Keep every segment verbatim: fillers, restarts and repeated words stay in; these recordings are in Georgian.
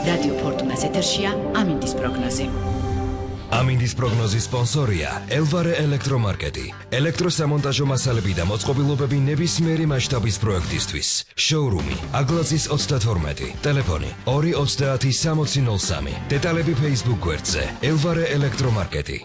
რადიო ფორტუნას ეთერშია ამინდის პროგნოზი. ამინდის პროგნოზის სპონსორია ელვარე ელექტრომარკეტი. ელექტროსამონტაჟო მასალები და მოწყობილობები ნებისმიერი მასშტაბის პროექტისთვის. შოურუმი აგლაძის ოცდათორმეტი, ტელეფონი ორი ოცდაათი სამოცი ნოლ სამი. დეტალები Facebook გვერდზე ელვარე ელექტრომარკეტი.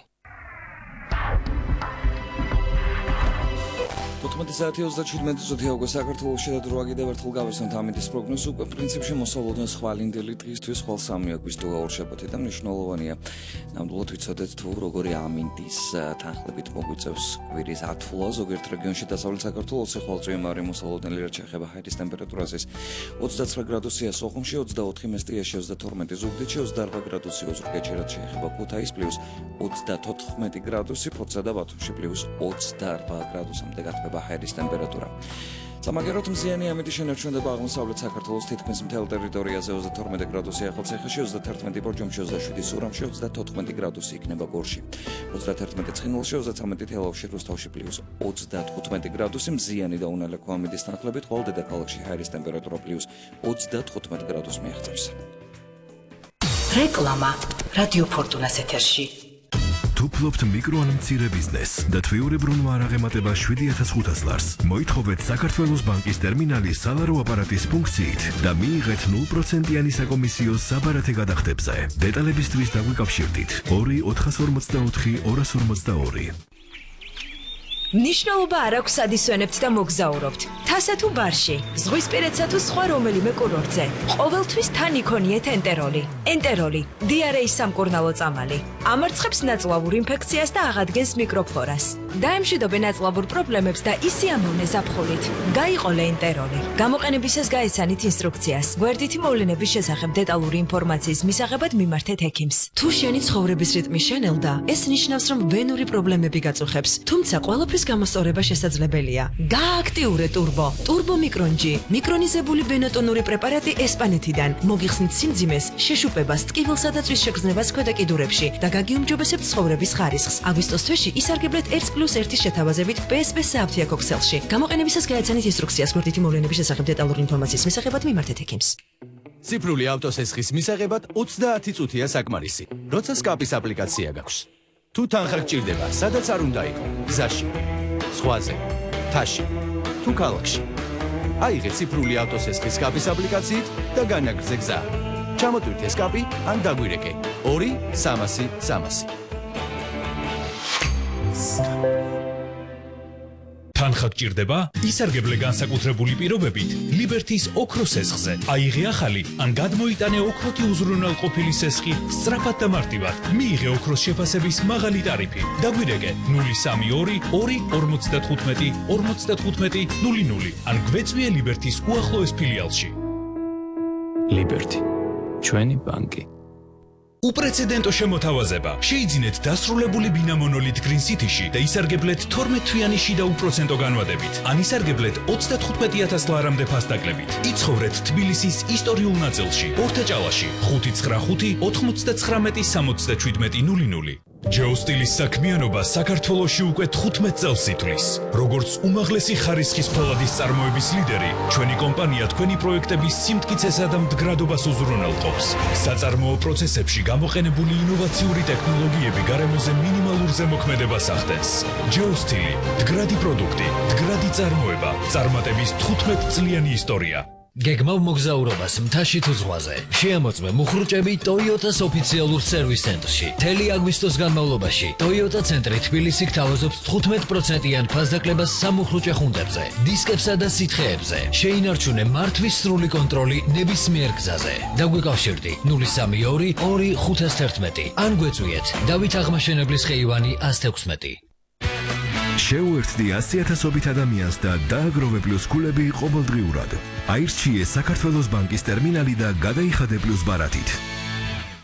საათი ოცდაშვიდმეტი ზუთიაუგო საქართველოს შედადროა კიდევ ერთხელ გავესწრებთ ამინდის პროგნოზს. უკვე პრინციპში მოსალოდნელ ხვალინდელი დღისთვის ხვალ სამი აგვისტო გაურჩებოდი და მნიშვნელოვანია ნამდვილად ვიცოდეთ თუ როგორი ამინდის თანხლებით მოგვიწევს კვირის ათვლა ზოგიერთ რეგიონში დასავლეთ საქართველოს ხვალწვიმარი მოსალოდნელი რაც შეეხება ჰაერის ტემპერატურას ოცდაცხრა გრადუსია სოხუმში, ოცდაოთხი მესტიაში, ოცდათორმეტი ზუგდიდში, ოცდაარბა გრადუსი ოზურგეთში რაც შეეხება ქუთაისს პლუს ოცდათოთხმეტი გრადუსი, ფოთსა და ბათუმში პლუს ოცდაარბა გრადუსამდე გათბება ჰაერის ტემპერატურა. სამაგეროთ მზიანი ამინდი შენარჩუნდება აღმოსავლეთ საქართველოს თითქმის მთელ ტერიტორიაზე ოცდათორმეტი გრადუსი ახალციხეში, ოცდათერთმეტი ბორჯომში, ოცდაშვიდი სურამში, ოცდათოთხმეტი გრადუსი იქნება გორში, ოცდათერთმეტი ცხინვალში, ოცდათვრამეტი თელავში, რუსთავში პლუს ოცდათხუთმეტი გრადუსი მზიანი და უნალექო ამინდის თანხლებით, ხოლო დედაქალაქში ჰაერის ტემპერატურა პლუს ოცდათხუთმეტი გრადუსს მიაღწევს. რეკლამა რადიო ფორტუნას ეთერში. თუ ფლობთ მიკრო ან მცირე ბიზნესს და თვიურებრუნვა არ აღემატება შვიდი ათას ხუთას ლარს, მოითხოვეთ საქართველოს ბანკის ტერმინალი სალარო აპარატის ფუნქციით და მიიღეთ ნულ პროცენტიანი საკომისიო საბარათე გადახდებზე. დეტალებისთვის დაგვიკავშირდით ორი ოთხას ორმოცდაოთხი ორას ორმოცდაორი. ნიშნულობა არ აქვს სად ისვენებთ და მოგზაურობთ. თასა თუ ბარში, ზღვისპირეთსა თუ სხვა რომელიმე კურორტზე. ყოველთვის თან იქონიეთ ენტეროლი. ენტეროლი, დიარეის სამკურნალო წამალი. ამარცხებს ნაწლავურ ინფექციას და აღადგენს მიკროფლორას. დაემშვიდობე ნაწლავურ პრობლემებს და ისიამოვნე ზაფხულით. გაიყოლე ენტეროლი. გამოყენებისას გაეცანით ინსტრუქციას. გვერდითი მოვლენების შესახებ დეტალური ინფორმაციის მისაღებად მიმართეთ ექიმს. თუ შენი ცხოვრების რიტმი შენელდა, ეს ნიშნავს, რომ ვენური პრობლემები გაწუხებს. თუმცა ყველაფრის გამოსწორება შესაძლებელია. გააქტიურე ტურბო. ტურბო მიკრონჯი. მიკრონიზებული ბენატონური პრეპარატი ესპანეთიდან. მოგიხსნით სიმძიმეს, შეშუპებას, ტკივილსა და წვის შეგრძნებას ქვედა კიდურებში და გაგიუმჯობესებთ ცხოვრების ხარისხს. აგვისტოს თვეში ისარგებლეთ ერთ პლუს ერთის შეთავაზებით პი ეს პი სააფთია კოქსელში. გამოყენებისას გაეცანით ინსტრუქციას. გვერდითი მოვლენების შესახებ დეტალური ინფორმაციის მისაღებად მიმართეთ ექიმს. ციფრული ავტოსესხის მისაღებად ოცდაათი წუთია საკმარისი. როცა სკაპის აპლიკაცია გაქვს. თუ თანხა გჭირდება, სადაც არ უნდა იყო, გზაში, ზღვაზე, მთაში, თუ ქალაქში. აიღე ციფრული ავტოსესხის სკაპის აპლიკაციით და განაგრძე გზა. ჩამოტვირთე სკაპი ან დაგვირეკე ორი სამასი სამასი. თანხა გჭირდება? ისარგებლე განსაკუთრებული პირობებით ლიბერთის ოქროს სესხზე. აიღე ახალი ან გადმოიტანე ოქროთი უზრუნველყოფილი სესხი სწრაფად და მარტივად. მიიღე ოქროს შეფასების მაღალი ტარიფი. დაგვირეკე ნული სამი ორი ორი ორმოცდათხუთმეტი ორმოცდათხუთმეტი ნული ნული ან გვეწვიე ლიბერთის უახლოეს ფილიალში. ლიბერთი, ჩვენი ბანკი. უპრეცედენტო შემოთავაზება. შეიძინეთ დასრულებული ბინა მონოლით Green City-ში და ისარგებლეთ თორმეტ თვიანი შიდა უპროცენტო განვადებით. ან ისარგებლეთ ოცდათხუთმეტი ათას ლარამდე ფასდაკლებით. იცხოვრეთ თბილისის ისტორიულ ნაწილში, ორთაჭალაში, ხუთი ცხრა ხუთი ოთხმოცდაცხრამეტი სამოცდაშვიდმეტი ნული ნული. ჯეოსტილის საქმიანობა საქართველოში უკვე თხუთმეტ წელს ითვლის. როგორც უმაღლესი ხარისხის ფოლადის წარმოების ლიდერი, ჩვენი კომპანია თქვენი პროექტების სიმტკიცესა და მდგრადობას უზრუნველყოფს. საწარმოო პროცესებში გამოყენებული ინოვაციური ტექნოლოგიები გარემოზე მინიმალურ ზემოქმედებას ახდენს. ჯეოსტილი, მდგრადი პროდუქტი, მდგრადი წარმოება, წარმატების თხუთმეტ წლიანი ისტორია. გეგმავ მოგზაურობას მთაში თუ ზღვაზე. შეამოწმე მუხრუჭები Toyota-ს ოფიციალურ სერვის ცენტრში. მთელი აგვისტოს განმავლობაში Toyota ცენტრი თბილისი გთავაზობს თხუთმეტ პროცენტიან ფასდაკლებას სამუხრუჭე ხუნდებზე, დისკებსა და სითხეებზე. შეინარჩუნე მართვის სრული კონტროლი ნებისმიერ გზაზე. დაგვიკავშირდი ნული სამი ორი ორი ხუთას თერთმეტი ან გვეწვიეთ დავით აღმაშენებლის ხეივანი ას თექვსმეტი. შეუერთდი ასი ათასობით ადამიანს და დააგროვე პლუს ქულები ყოველდღიურად. აირჩიე საქართველოს ბანკის ტერმინალი და გადაიხადე პლუს ბარათით.